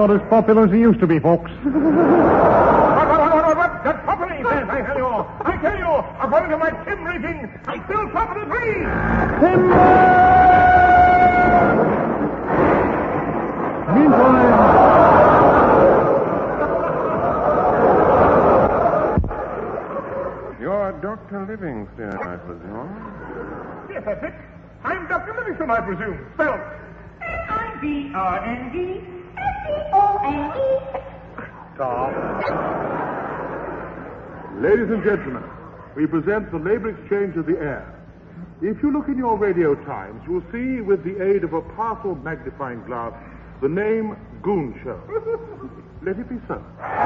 not as popular as he used to be, folks. What? That's property, says, I tell you. I tell you, according to my Tim rating, I still property free. Timber! Meantime... You're Dr. Livingston, I presume. Yes, that's it. I'm Dr. Livingston, I presume. Spelled Livingston. Tom. Ladies and gentlemen, we present the labor exchange of the air. If you look in your radio times, you will see, with the aid of a powerful magnifying glass, the name Goon Show. Let it be so.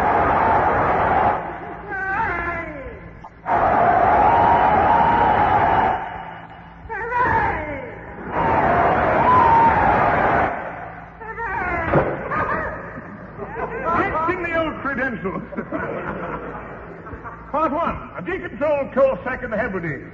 Part 1. A decontrolled coal sack in the Hebrides.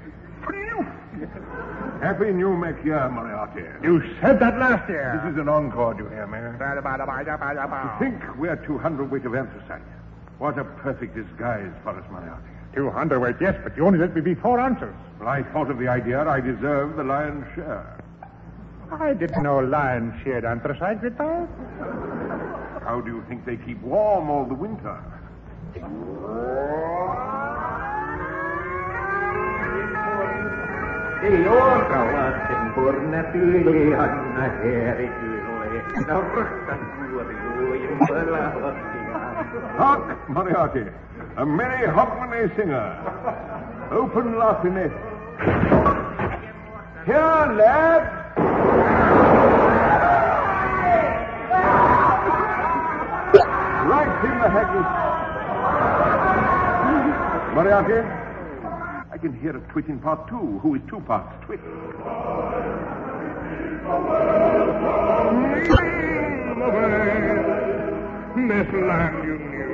Happy New Make Year, Moriarty. You said that last year. This is an encore, do you hear me? To think we're 200 weight of anthracite. What a perfect disguise for us, Moriarty. 200 weight, yes, but you only let me be 4 ounces. Well, I thought of the idea. I deserve the lion's share. I didn't know lions shared anthracite with us. How do you think they keep warm all the winter? Ei orkalasten purna tyyli anna heritille. Norkan nuori luimpala ottiaan. Hark, Moriarty. A merry Hogmanay singer. Open laughing. Here, lads. Right in the haggis. Moriarty, I can hear a twit in part 2, who is 2 parts twit. This land